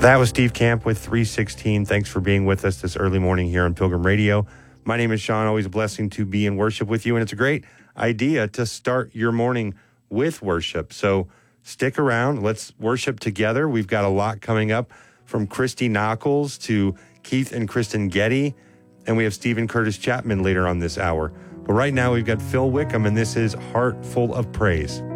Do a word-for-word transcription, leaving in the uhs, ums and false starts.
That was Steve Camp with three sixteen. Thanks for being with us this early morning here on Pilgrim Radio. My name is Sean. Always a blessing to be in worship with you. And it's a great idea to start your morning with worship. So stick around. Let's worship together. We've got a lot coming up, from Christy Knuckles to Keith and Kristen Getty. And we have Stephen Curtis Chapman later on this hour. But right now we've got Phil Wickham, and this is Heart Full of Praise.